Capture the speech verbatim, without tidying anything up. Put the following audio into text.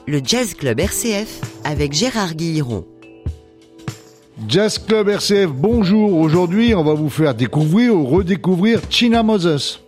le Jazz Club R C F avec Gérard Guilleron. Jazz Club R C F, bonjour. Aujourd'hui, on va vous faire découvrir ou redécouvrir China Moses.